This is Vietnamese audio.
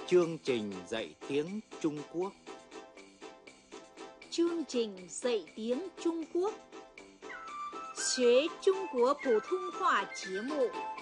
Chương trình dạy tiếng Trung Quốc. Chương trình dạy tiếng Trung Quốc. 学中国普通话节目